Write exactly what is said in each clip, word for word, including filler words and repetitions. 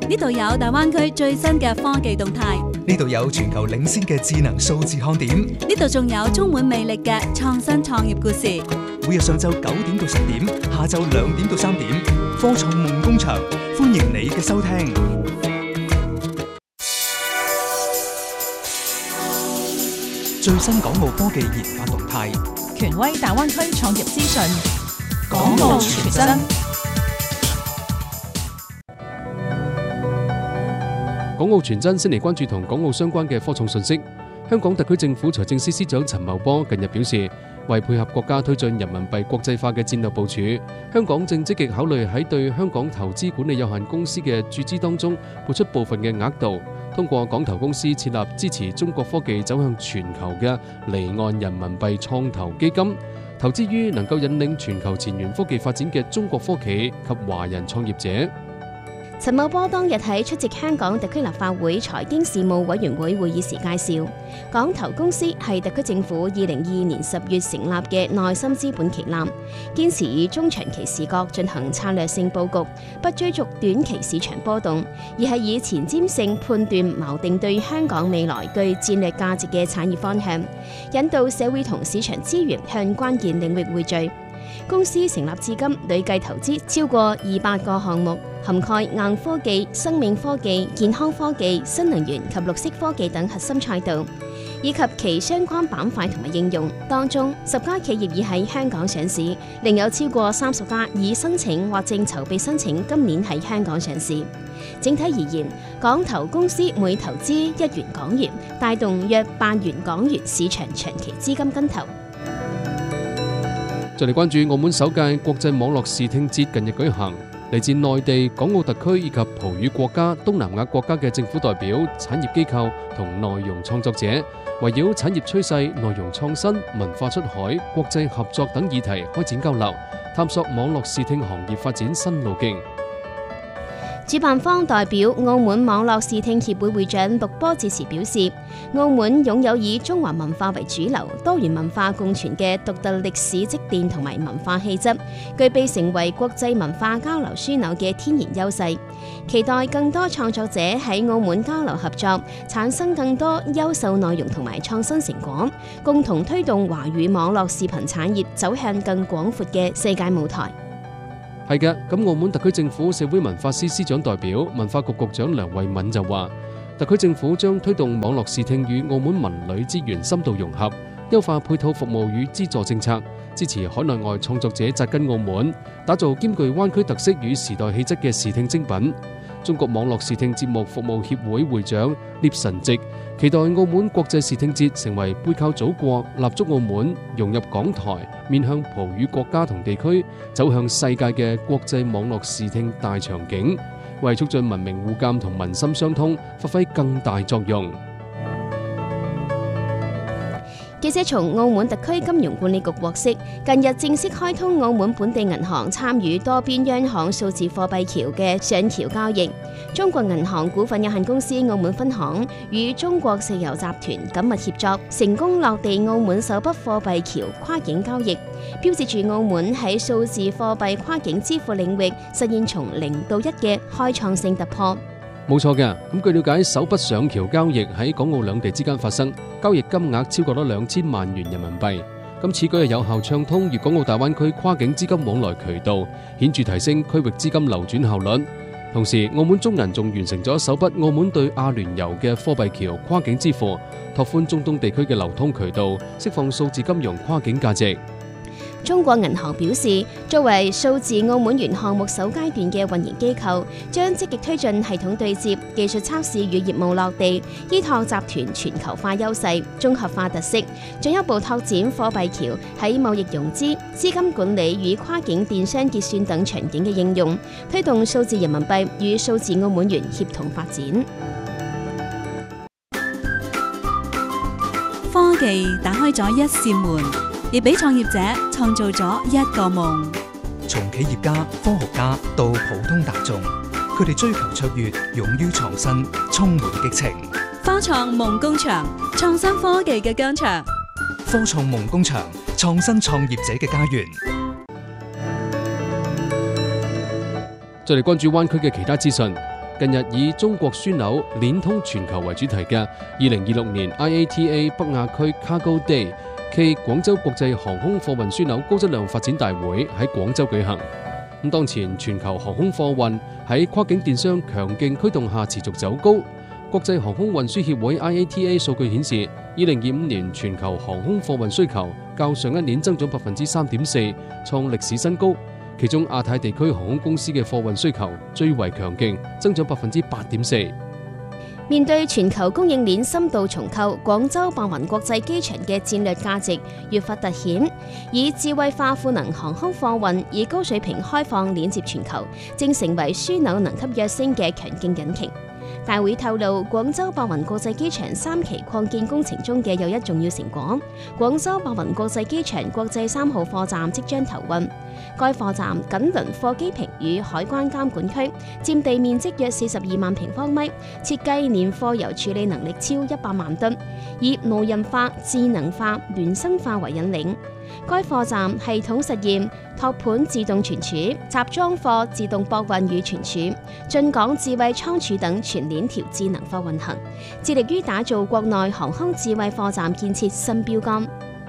呢度有大灣區最新嘅科技動態， 呢度有全球領先嘅智能數字看點， 呢度仲有充滿魅力嘅創新創業故事。 每日上晝九點到十點，下晝兩點到三點，科創夢工場，歡迎你嘅收聽。最新港澳科技研發動態， 權威大灣區創業資訊， 港澳全真。 港澳全真先嚟關注同港澳相關嘅科創信息。香港特區政府財政司司長陳茂波近日表示，為配合國家推進人民幣國際化嘅戰略部署，香港正積極考慮喺對香港投資管理有限公司嘅注資當中撥出部分嘅額度，通過港投公司設立支持中國科技走向全球嘅離岸人民幣創投基金，投資於能夠引領全球前沿科技發展嘅中國科企及華人創業者。 陳茂波當日喺出席香港特區立法會財經事務委員會會議時介紹，港投公司係特區政府二零二二年十月成立嘅內心資本旗艦，堅持以中長期視角進行策略性佈局，不追逐短期市場波動，而係以前瞻性判斷錨定對香港未來具戰略價值嘅產業方向，引導社會同市場資源向關鍵領域匯聚。公司成立至今，累計投資超過二百個項目，涵蓋硬科技、生命科技、健康科技、新能源及綠色科技等核心賽道，以及其相關板塊同埋應用。當中十家企業已喺香港上市，另有超過三十家已申請或正籌備申請今年喺香港上市。整體而言，港投公司每投資一元港元，帶動約八元港元市場長期資金跟投。 再嚟關注澳門首屆國際網絡視聽節近日舉行，嚟自內地、港澳特區以及葡語國家、東南亞國家嘅政府代表、產業機構同內容創作者，圍繞產業趨勢、內容創新、文化出海、國際合作等議題開展交流，探索網絡視聽行業發展新路徑。 主辦方代表澳門網絡視聽協會會長陸波致辭表示，澳門擁有以中華文化為主流、多元文化共存嘅獨特歷史積澱同埋文化氣質，具備成為國際文化交流樞紐嘅天然優勢。期待更多創作者喺澳門交流合作，產生更多優秀內容同埋創新成果，共同推動華語網絡視頻產業走向更廣闊嘅世界舞台。 係嘅，咁澳門特區政府社會文化司司長代表、文化局局長梁慧敏就話，特區政府將推動網絡視聽與澳門文旅資源深度融合，優化配套服務與資助政策，支持海內外創作者扎根澳門，打造兼具灣區特色與時代氣質嘅視聽精品。中國網絡視聽節目服務協會會長聶晨直期待澳門國際視聽節成為背靠祖國、立足澳門、融入港台、面向葡語國家同地區、走向世界嘅國際網絡視聽大場景，為促進文明互鑑同民心相通發揮更大作用。 記者從澳門特區金融管理局獲悉，近日正式開通澳門本地銀行參與多邊央行數字貨幣橋嘅上橋交易。中國銀行股份有限公司澳門分行與中國石油集團緊密協作，成功落地澳門首筆貨幣橋跨境交易，標誌住澳門喺數字貨幣跨境支付領域實現從零到一嘅開創性突破。 冇錯嘅，咁據了解，首筆上橋交易喺港澳兩地之間發生，交易金額超過咗兩千萬元人民幣。咁此舉係有效暢通粵港澳大灣區跨境資金往來渠道，顯著提升區域資金流轉效率。同時，澳門中銀仲完成咗首筆澳門對阿聯酋嘅貨幣橋跨境支付，拓寬中東地區嘅流通渠道，釋放數字金融跨境價值。 中國銀行表示，作為數字澳門元項目首階段嘅運營機構，將積極推進系統對接、技術測試與業務落地，依託集團全球化優勢、綜合化特色，進一步拓展貨幣橋喺貿易融資、資金管理與跨境電商結算等場景嘅應用，推動數字人民幣與數字澳門元協同發展。 科技打開咗一扇門，亦俾創業者創造咗一個夢。 從企業家、科學家到普通大眾，佢哋追求卓越，勇於創新，充滿激情。 科創夢工場，創新科技嘅疆場。 科創夢工場，創新創業者嘅家園。 再嚟關注灣區嘅其他資訊。 近日以中國樞紐鏈通全球為主題嘅二零二六年 I A T A 北亞區 Cargo Day 暨廣州國際航空貨運樞紐高質量發展大會喺廣州舉行。咁當前全球航空貨運喺跨境電商強勁驅動下持續走高。國際航空運輸協會 I A T A 數據顯示，二零二五年全球航空貨運需求較上一年增長百分之三點四，創歷史新高。其中亞太地區航空公司嘅貨運需求最為強勁，增長百分之八點四。 面對全球供應鏈深度重構，廣州白雲國際機場嘅戰略價值越發凸顯，以智慧化賦能航空貨運，以高水平開放鏈接全球，正成為樞紐能級躍升嘅強勁引擎。大會透露，廣州白雲國際機場三期擴建工程中嘅又一重要成果，廣州白雲國際機場國際三號貨站即將投運。該貨站緊鄰貨機坪與海關監管區，佔地面積約四十二萬平方米，設計年貨郵處理能力超一百萬噸，以無人化、智能化、原生化為引領。該貨站系統實驗托盤自動存儲、集裝貨自動駁運與存儲、進港智慧倉儲等全鏈條智能化運行，致力於打造國內航空智慧貨站建設新標杆。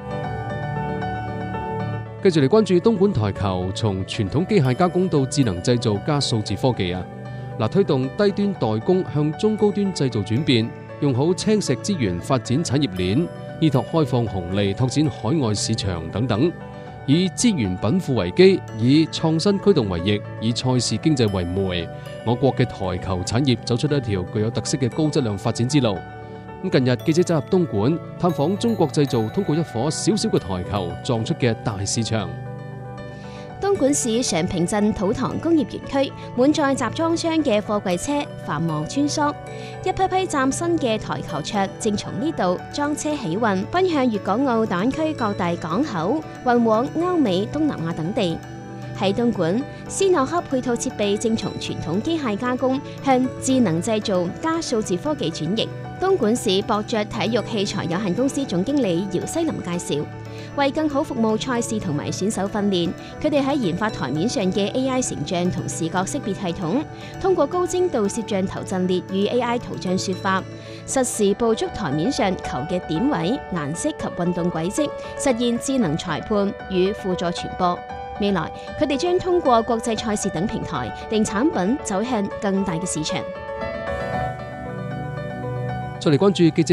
繼續嚟關注東莞台球，從傳統機械加工到智能製造加數字科技啊！嗱，推動低端代工向中高端製造轉變，用好青石資源發展產業鏈，依託開放紅利拓展海外市場等等，以資源稟賦為基，以創新驅動為翼，以賽事經濟為媒，我國嘅台球產業走出一條具有特色嘅高質量發展之路。近日記者走入東莞，探訪中國製造通過一顆小小嘅台球撞出嘅大市場。 東莞市常平鎮土塘工業園區滿載集裝箱嘅貨櫃車繁忙穿梭，一批批嶄新嘅台球桌正從呢度裝車起運，奔向粵港澳大灣區各大港口，運往歐美、東南亞等地。喺東莞，斯諾克配套設備正從傳統機械加工向智能製造加數字科技轉型。東莞市博爵體育器材有限公司總經理姚西林介紹，為更好服務賽事同埋選手訓練，佢哋喺研發台面上嘅 A I 成像同視覺識別系統，通過高精度攝像頭陣列與 A I 圖像說法，實時捕捉台面上球嘅點位、顏色及運動軌跡，實現智能裁判與輔助傳播。未來，佢哋將通過國際賽事等平台，令產品走向更大嘅市場。 再嚟關注記者